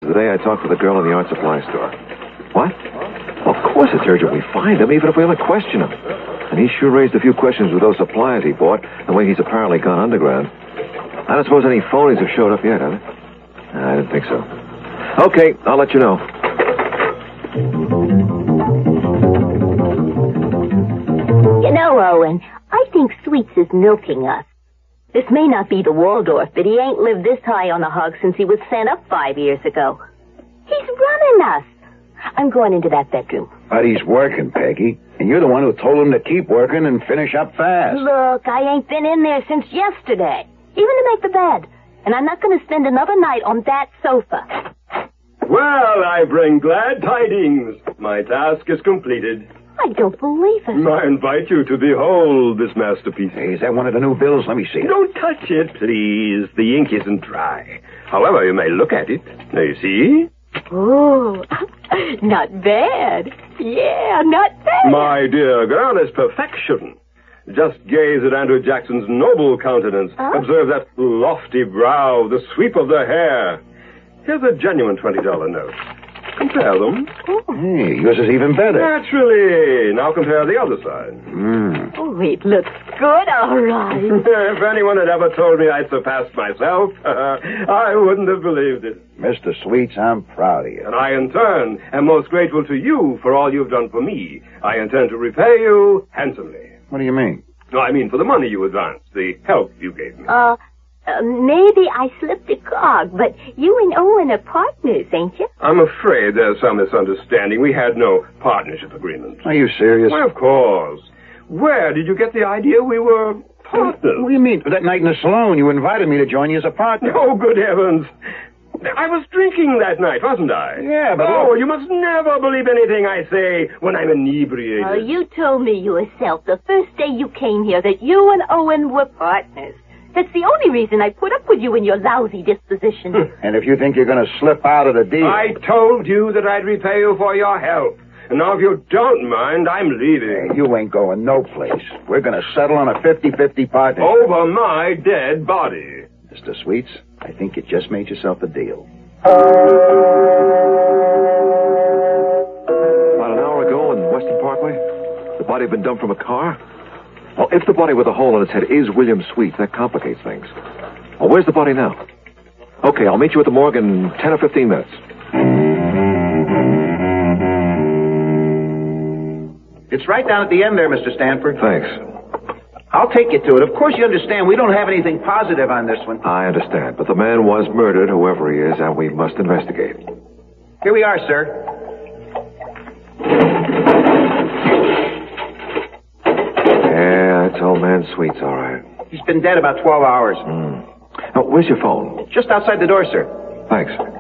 The day I talked to the girl in the art supply store. What? Of course it's urgent we find him, even if we only question him. And he sure raised a few questions with those supplies he bought, the way he's apparently gone underground. I don't suppose any phonies have showed up yet, have they? I didn't think so. Okay, I'll let you know. You know, Owen, I think Sweets is milking us. This may not be the Waldorf, but he ain't lived this high on the hog since he was sent up 5 years ago. He's running us. I'm going into that bedroom. But he's working, Peggy. And you're the one who told him to keep working and finish up fast. Look, I ain't been in there since yesterday, even to make the bed. And I'm not going to spend another night on that sofa. Well, I bring glad tidings. My task is completed. I don't believe it. I invite you to behold this masterpiece. Hey, is that one of the new bills? Let me see it. Don't touch it, please. The ink isn't dry. However, you may look at it. Now, you see? Oh, not bad. Yeah, not bad. My dear girl, it's perfection. Just gaze at Andrew Jackson's noble countenance. Huh? Observe that lofty brow, the sweep of the hair. Here's a genuine $20 note. Compare them. Hey, yours is even better. Naturally. Now compare the other side. Oh, it looks good, all right. If anyone had ever told me I'd surpassed myself, I wouldn't have believed it. Mr. Sweets, I'm proud of you. And I, in turn, am most grateful to you for all you've done for me. I intend to repay you handsomely. What do you mean? No, I mean for the money you advanced, the help you gave me. Maybe I slipped a cog, but you and Owen are partners, ain't you? I'm afraid there's some misunderstanding. We had no partnership agreement. Are you serious? Why, of course. Where did you get the idea we were partners? What do you mean? That night in the saloon, you invited me to join you as a partner. Oh, good heavens. I was drinking that night, wasn't I? Yeah, but... Oh, you must never believe anything I say when I'm inebriated. Oh, you told me yourself the first day you came here that you and Owen were partners. That's the only reason I put up with you and your lousy disposition. And if you think you're going to slip out of the deal... I told you that I'd repay you for your help. And now if you don't mind, I'm leaving. Hey, you ain't going no place. We're going to settle on a 50-50 partnership. Over my dead body. Mr. Sweets, I think you just made yourself a deal. About an hour ago on Western Parkway, the body had been dumped from a car. Well, if the body with a hole in its head is William Sweets, that complicates things. Well, where's the body now? Okay, I'll meet you at the morgue in 10 or 15 minutes. It's right down at the end there, Mr. Stanford. Thanks. I'll take you to it. Of course you understand we don't have anything positive on this one. I understand, but the man was murdered, whoever he is, and we must investigate. Here we are, sir. Yeah, that's old man Sweets, all right. He's been dead about 12 hours. Now, where's your phone? Just outside the door, sir. Thanks.